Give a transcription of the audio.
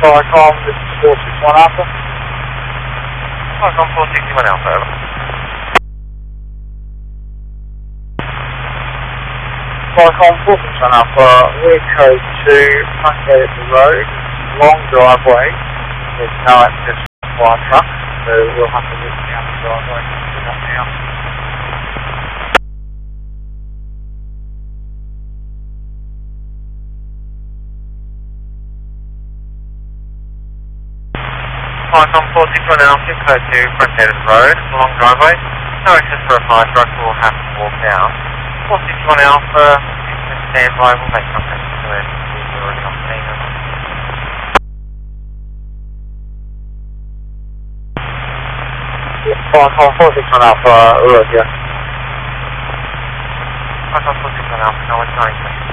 Viacom, this is 461 Alpha. Viacom 461 Alpha, over. Viacom 461 Alpha, we're code 2, Packet Road, long driveway, there's no access for our truck, so we'll have to walk down the driveway. We're not now. Viacom 461 Alpha, code 2, Frontier Road, long driveway. No access for a fire truck, we'll have to walk down. 461 Alpha, stand by, we'll make contact with you. We're already on scene. Viacom 461 Alpha, Roger. Viacom 461 Alpha, no one's going to.